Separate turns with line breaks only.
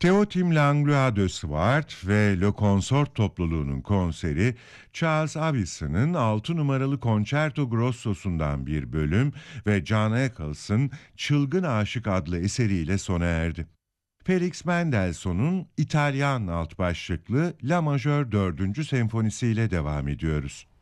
Teotim Langlois de Swart ve Le Consort topluluğunun konseri, Charles Avison'ın 6 numaralı Concerto Grosso'sundan bir bölüm ve John Eccles'ın Çılgın Aşık adlı eseriyle sona erdi. Felix Mendelssohn'un İtalyan alt başlıklı La Majör 4. senfonisiyle devam ediyoruz.